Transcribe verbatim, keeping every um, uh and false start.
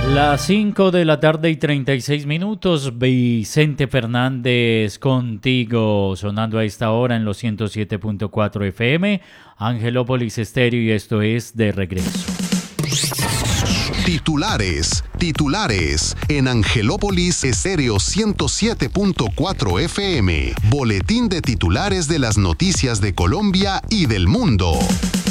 Las cinco de la tarde y treinta y seis minutos, Vicente Fernández contigo, sonando a esta hora en los ciento siete punto cuatro F M, Angelópolis Estéreo, y esto es De Regreso. Titulares, titulares, en Angelópolis Estéreo ciento siete punto cuatro F M, boletín de titulares de las noticias de Colombia y del mundo.